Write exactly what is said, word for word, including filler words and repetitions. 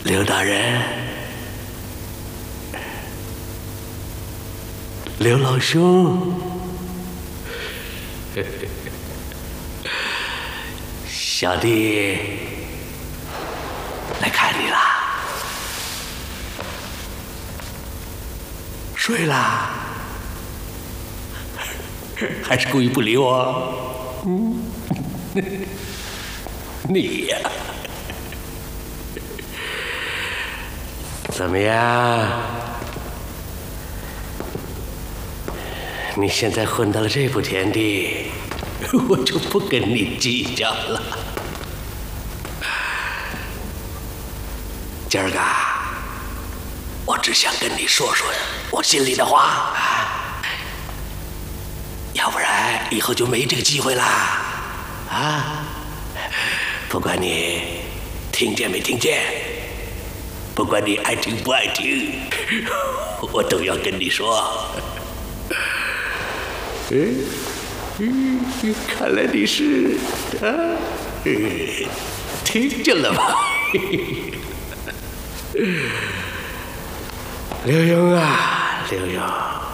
刘大人，刘老兄，小弟来看你啦。睡啦？还是故意不理我？嗯，你呀，怎么样？你现在混到了这步田地，我就不跟你计较了。今儿个，我只想跟你说说我心里的话，要不然以后就没这个机会啦。啊，不管你听见没听见，不管你爱听不爱听，我都要跟你说。嗯，嗯，看来你是啊，嗯，听见了吧？刘墉啊，刘墉。